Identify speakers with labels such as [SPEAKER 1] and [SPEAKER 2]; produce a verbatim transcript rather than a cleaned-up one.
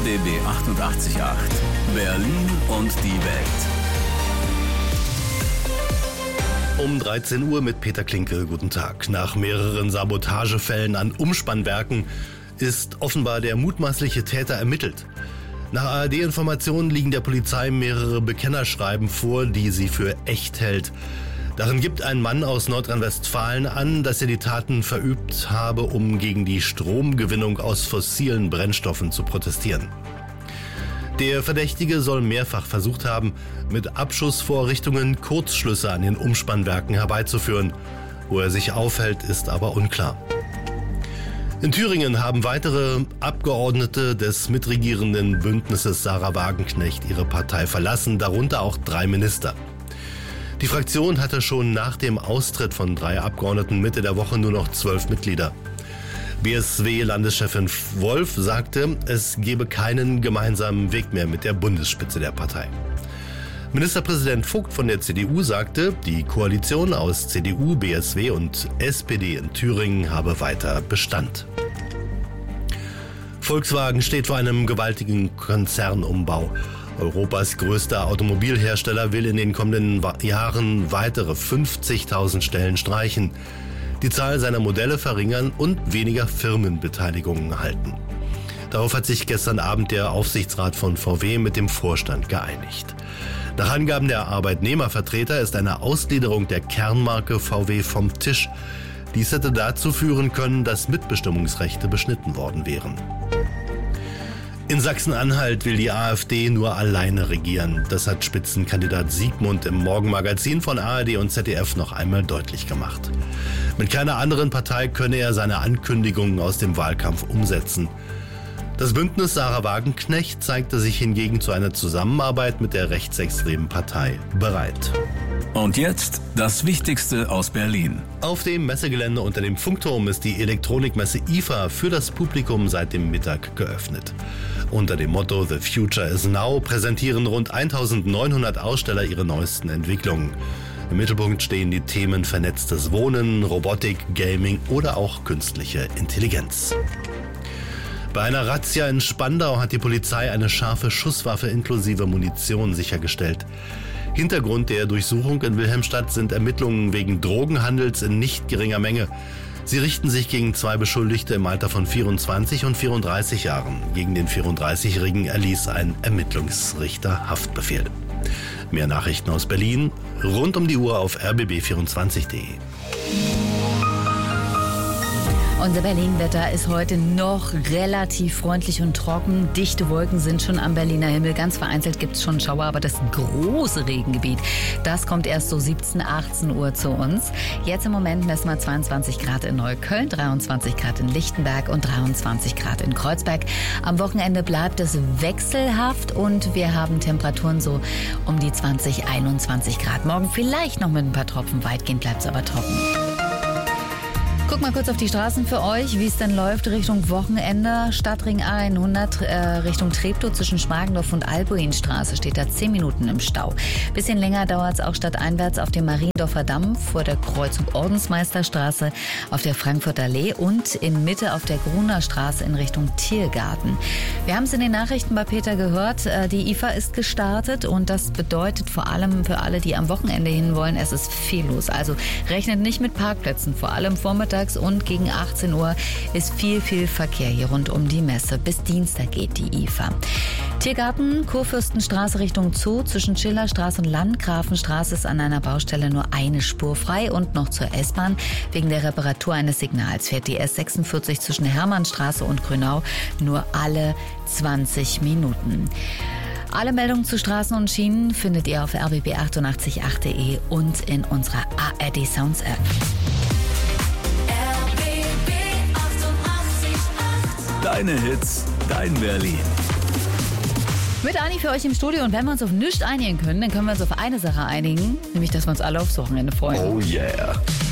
[SPEAKER 1] B B achtundachtzig Komma acht. Berlin und die Welt.
[SPEAKER 2] Um dreizehn Uhr mit Peter Klinke. Guten Tag. Nach mehreren Sabotagefällen an Umspannwerken ist offenbar der mutmaßliche Täter ermittelt. Nach A R D-Informationen liegen der Polizei mehrere Bekennerschreiben vor, die sie für echt hält. Darin gibt ein Mann aus Nordrhein-Westfalen an, dass er die Taten verübt habe, um gegen die Stromgewinnung aus fossilen Brennstoffen zu protestieren. Der Verdächtige soll mehrfach versucht haben, mit Abschussvorrichtungen Kurzschlüsse an den Umspannwerken herbeizuführen. Wo er sich aufhält, ist aber unklar. In Thüringen haben weitere Abgeordnete des mitregierenden Bündnisses Sahra Wagenknecht ihre Partei verlassen, darunter auch drei Minister. Die Fraktion hatte schon nach dem Austritt von drei Abgeordneten Mitte der Woche nur noch zwölf Mitglieder. B S W-Landeschefin Wolf sagte, es gebe keinen gemeinsamen Weg mehr mit der Bundesspitze der Partei. Ministerpräsident Vogt von der C D U sagte, die Koalition aus C D U, B S W und S P D in Thüringen habe weiter Bestand. Volkswagen steht vor einem gewaltigen Konzernumbau. Europas größter Automobilhersteller will in den kommenden Jahren weitere fünfzigtausend Stellen streichen, die Zahl seiner Modelle verringern und weniger Firmenbeteiligungen erhalten. Darauf hat sich gestern Abend der Aufsichtsrat von V W mit dem Vorstand geeinigt. Nach Angaben der Arbeitnehmervertreter ist eine Ausgliederung der Kernmarke V W vom Tisch. Dies hätte dazu führen können, dass Mitbestimmungsrechte beschnitten worden wären. In Sachsen-Anhalt will die AfD nur alleine regieren. Das hat Spitzenkandidat Siegmund im Morgenmagazin von A R D und Z D F noch einmal deutlich gemacht. Mit keiner anderen Partei könne er seine Ankündigungen aus dem Wahlkampf umsetzen. Das Bündnis Sahra Wagenknecht zeigte sich hingegen zu einer Zusammenarbeit mit der rechtsextremen Partei bereit.
[SPEAKER 1] Und jetzt das Wichtigste aus Berlin.
[SPEAKER 2] Auf dem Messegelände unter dem Funkturm ist die Elektronikmesse I F A für das Publikum seit dem Mittag geöffnet. Unter dem Motto The Future is Now präsentieren rund eintausendneunhundert Aussteller ihre neuesten Entwicklungen. Im Mittelpunkt stehen die Themen vernetztes Wohnen, Robotik, Gaming oder auch künstliche Intelligenz. Bei einer Razzia in Spandau hat die Polizei eine scharfe Schusswaffe inklusive Munition sichergestellt. Hintergrund der Durchsuchung in Wilhelmstadt sind Ermittlungen wegen Drogenhandels in nicht geringer Menge. Sie richten sich gegen zwei Beschuldigte im Alter von vierundzwanzig und vierunddreißig Jahren. Gegen den vierunddreißigjährigen erließ ein Ermittlungsrichter Haftbefehl. Mehr Nachrichten aus Berlin rund um die Uhr auf r b b vierundzwanzig punkt de.
[SPEAKER 3] Unser Berlin-Wetter ist heute noch relativ freundlich und trocken. Dichte Wolken sind schon am Berliner Himmel. Ganz vereinzelt gibt es schon Schauer, aber das große Regengebiet, das kommt erst so siebzehn, achtzehn Uhr zu uns. Jetzt im Moment messen wir zweiundzwanzig Grad in Neukölln, dreiundzwanzig Grad in Lichtenberg und dreiundzwanzig Grad in Kreuzberg. Am Wochenende bleibt es wechselhaft und wir haben Temperaturen so um die zwanzig, einundzwanzig Grad. Morgen vielleicht noch mit ein paar Tropfen, weitgehend bleibt es aber trocken. Guck mal kurz auf die Straßen für euch, wie es denn läuft Richtung Wochenende. Stadtring A hundert äh, Richtung Treptow zwischen Schmargendorf und Albuinstraße steht da zehn Minuten im Stau. Bisschen länger dauert es auch stadteinwärts auf dem Mariendorfer Damm vor der Kreuzung Ordensmeisterstraße, auf der Frankfurter Allee und in Mitte auf der Gruner Straße in Richtung Tiergarten. Wir haben es in den Nachrichten bei Peter gehört, äh, die I F A ist gestartet und das bedeutet vor allem für alle, die am Wochenende hinwollen, es ist viel los. Also rechnet nicht mit Parkplätzen, vor allem vormittags und gegen achtzehn Uhr ist viel, viel Verkehr hier rund um die Messe. Bis Dienstag geht die I F A. Tiergarten, Kurfürstenstraße Richtung Zoo, zwischen Schillerstraße und Landgrafenstraße ist an einer Baustelle nur eine Spur frei und noch zur S-Bahn. Wegen der Reparatur eines Signals fährt die S sechsundvierzig zwischen Hermannstraße und Grünau nur alle zwanzig Minuten. Alle Meldungen zu Straßen und Schienen findet ihr auf r b b achtundachtzig Punkt acht punkt de und in unserer A R D Sounds App.
[SPEAKER 1] Deine Hits, dein Berlin.
[SPEAKER 3] Mit Ani für euch im Studio und wenn wir uns auf nichts einigen können, dann können wir uns auf eine Sache einigen, nämlich dass wir uns alle aufs Wochenende freuen.
[SPEAKER 2] Oh yeah.